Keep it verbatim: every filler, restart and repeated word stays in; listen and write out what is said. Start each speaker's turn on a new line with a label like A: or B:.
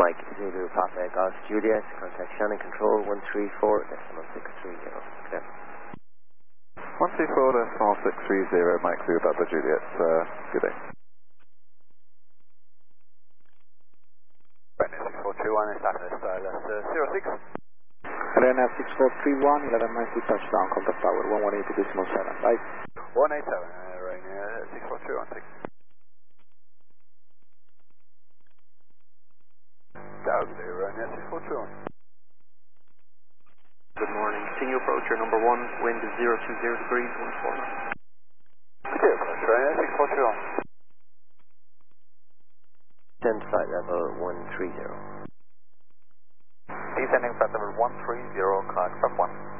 A: Mike Zulu Papa Golf Juliet, contact Shannon Control one three four decimal six three zero. Good.
B: one three four decimal six three zero, Mike Zulu Papa Juliet, uh, good day.
C: Brandon six four three one, established Stylus uh, zero six.
D: Helena six four three one, eleven ninety touchdown, contact tower one one eight decimal seven, right?
C: one eight seven, uh, Rainier six four three one six. Down there, Rainier six four three one.
E: Good morning, continue approach your number one, wind is zero two zero degrees, one four nine.
C: Continue approach, Rainier six four three one.
A: Send flight level one three zero.
F: Descending flight level one three zero, climb stop one.